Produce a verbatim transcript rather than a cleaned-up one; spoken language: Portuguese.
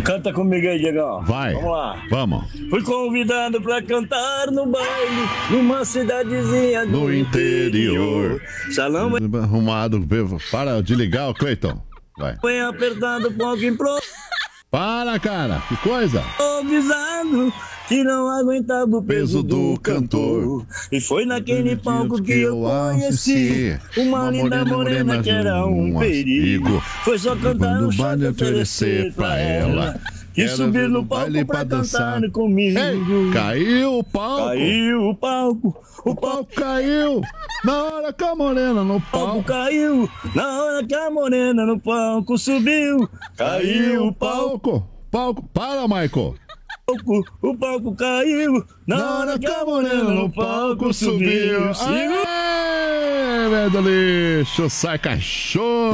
Canta comigo aí, Diegão. Vai. Vamos lá. Vamos. Fui convidado pra cantar no baile numa cidadezinha do, Do interior. Salão Arrumado. Para de ligar, Cleiton. Vai. foi apertado, pouco Para, cara. Que coisa. improvisado, que não aguentava o peso, Peso do cantor. E foi naquele palco que eu conheci uma, uma linda morena que era um perigo. Foi só cantar no chão e oferecer pra ela. E subir no palco pra dançar comigo. Ei, caiu o palco. Caiu o palco. O palco caiu. Na hora que a morena no O palco palco. caiu. Na hora que a morena no palco subiu. Caiu o palco. palco. Palco. Para, Michael. O palco caiu. Na hora que a morena no palco subiu. Aê, velho do lixo. Sai cachorro.